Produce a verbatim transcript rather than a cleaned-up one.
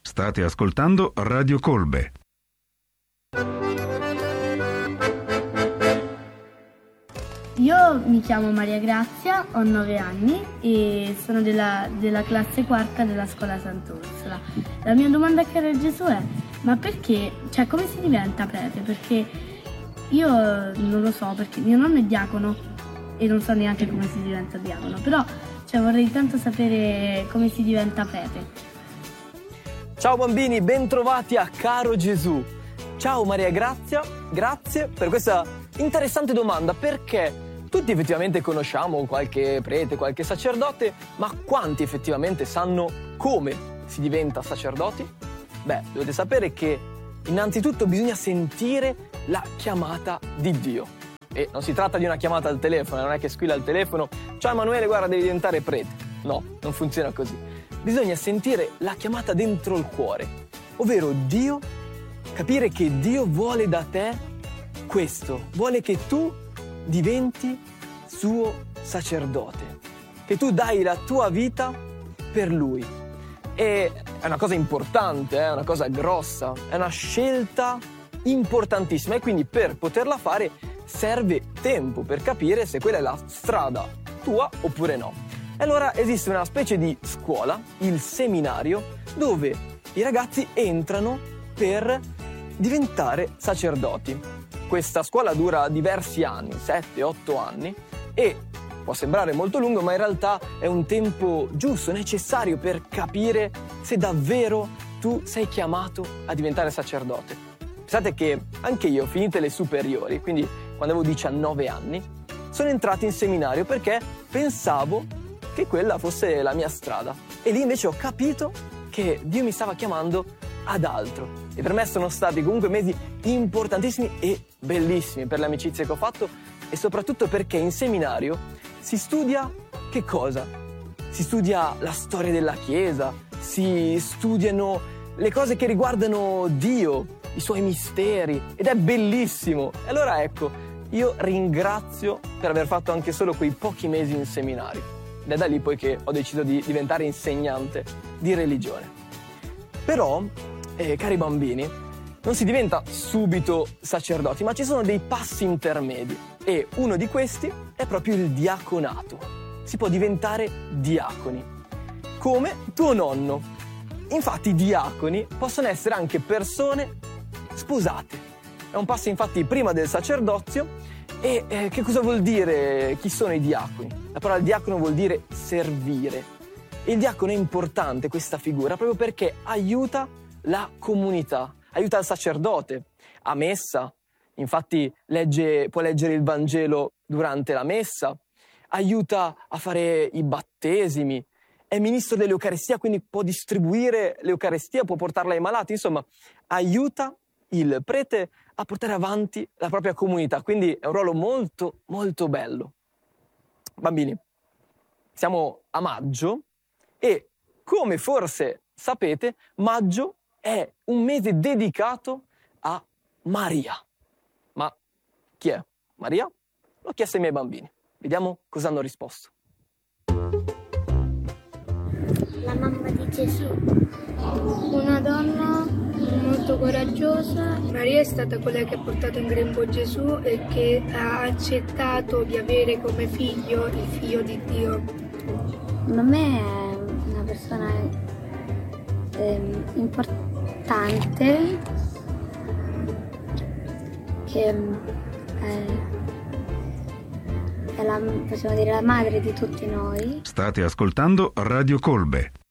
State ascoltando Radio Colbe. Io mi chiamo Maria Grazia, ho nove anni e sono della, della classe quarta della scuola Sant'Orsola. La mia domanda a Caro Gesù è: ma perché, cioè come si diventa prete? Perché io non lo so, perché mio nonno è diacono e non so neanche come si diventa diacono, però cioè, vorrei tanto sapere come si diventa prete. Ciao bambini, bentrovati a Caro Gesù. Ciao Maria Grazia, grazie per questa interessante domanda, perché tutti effettivamente conosciamo qualche prete, qualche sacerdote, ma quanti effettivamente sanno come si diventa sacerdoti? Beh, dovete sapere che innanzitutto bisogna sentire la chiamata di Dio. E non si tratta di una chiamata al telefono, non è che squilla il telefono: ciao Emanuele, guarda, devi diventare prete. No, non funziona così. Bisogna sentire la chiamata dentro il cuore, ovvero Dio, capire che Dio vuole da te questo, vuole che tu diventi suo sacerdote, che tu dai la tua vita per Lui. E è una cosa importante, è una cosa grossa, è una scelta importantissima, e quindi per poterla fare serve tempo per capire se quella è la strada tua oppure no. E allora esiste una specie di scuola, il seminario, dove i ragazzi entrano per diventare sacerdoti. Questa scuola dura diversi anni, sette otto anni, e può sembrare molto lungo, ma in realtà è un tempo giusto, necessario per capire se davvero tu sei chiamato a diventare sacerdote. Pensate che anche io, finite le superiori, quindi quando avevo diciannove anni, sono entrato in seminario perché pensavo che quella fosse la mia strada. E lì invece ho capito che Dio mi stava chiamando ad altro. E per me sono stati comunque mesi importantissimi e bellissimi per le amicizie che ho fatto, e soprattutto perché in seminario si studia che cosa? Si studia la storia della Chiesa, si studiano le cose che riguardano Dio, i suoi misteri, ed è bellissimo. E allora ecco, io ringrazio per aver fatto anche solo quei pochi mesi in seminario. Ed è da lì poi che ho deciso di diventare insegnante di religione. Però, eh, cari bambini, non si diventa subito sacerdoti, ma ci sono dei passi intermedi, e uno di questi è proprio il diaconato. Si può diventare diaconi, come tuo nonno. Infatti i diaconi possono essere anche persone sposate. È un passo infatti prima del sacerdozio. E eh, che cosa vuol dire? Chi sono i diaconi? La parola diacono vuol dire servire. E il diacono è importante, questa figura, proprio perché aiuta la comunità, aiuta il sacerdote a messa. Infatti legge, può leggere il Vangelo durante la messa, aiuta a fare i battesimi, è ministro dell'Eucaristia, quindi può distribuire l'Eucaristia, può portarla ai malati, insomma aiuta il prete a portare avanti la propria comunità, quindi è un ruolo molto molto bello. Bambini, siamo a maggio e, come forse sapete, maggio è un mese dedicato a Maria. Ma chi è Maria? L'ho chiesto ai miei bambini. Vediamo cosa hanno risposto. La mamma di Gesù, una donna molto coraggiosa. Maria è stata quella che ha portato in grembo Gesù e che ha accettato di avere come figlio il figlio di Dio. Secondo me è una persona eh, importante, che è, è la, possiamo dire, la madre di tutti noi. State ascoltando Radio Colbe.